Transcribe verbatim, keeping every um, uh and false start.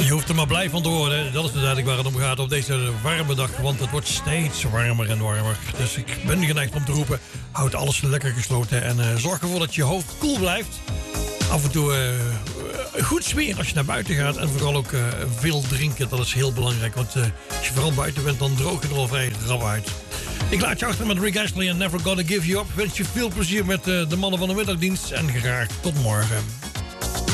Je hoeft er maar blij van te worden. Dat is dus eigenlijk waar het om gaat op deze warme dag. Want het wordt steeds warmer en warmer. Dus ik ben geneigd om te roepen: houd alles lekker gesloten. En uh, zorg ervoor dat je hoofd koel blijft. Af en toe uh, goed smeren als je naar buiten gaat. En vooral ook uh, veel drinken. Dat is heel belangrijk. Want uh, als je vooral buiten bent, dan droog je er al vrij rap uit. Ik laat je achter met Rick Astley en Never Gonna Give You Up. Wens je veel plezier met uh, de mannen van de middagdienst. En graag tot morgen.